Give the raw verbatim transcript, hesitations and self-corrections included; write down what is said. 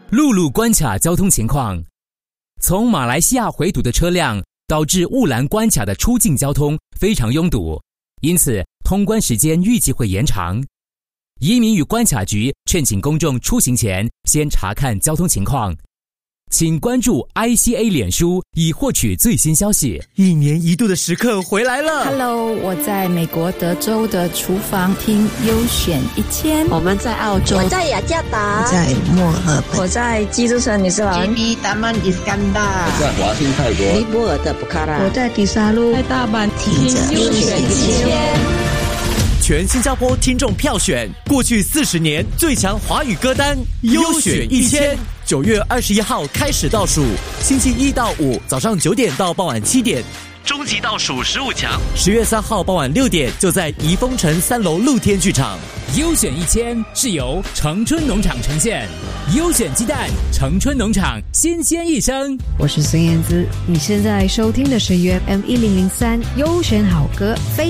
陆路关卡交通情况。从马来西亚回堵的车辆导致雾兰关卡的出境交通非常拥堵，因此通关时间预计会延长。移民与关卡局劝请公众出行前先查看交通情况。请关注 I C A 脸书以获取最新消息。 一年一度的时刻回来了。 Hello， 我在美国德州的厨房听优选一千。 我们在澳洲， 我在雅加达， 我在墨尔本， 我在基督城女士兰 J B Taman Iskandar， 我在华信泰国， 尼泊尔的布卡拉， 我在迪沙路， 在大阪听着优选一千。 全新加坡听众票选过去四十年最强华语歌单优选一千，九月二十一号开始倒数，星期一到五早上九点到傍晚七点，终极倒数十五强，十月三号傍晚六点就在怡丰城三楼露天剧场。 优选一千是由城春农场呈现，优选鸡蛋，城春农场新鲜一生。 我是孙燕姿，你现在收听的是 U F M 一零零三优选好歌非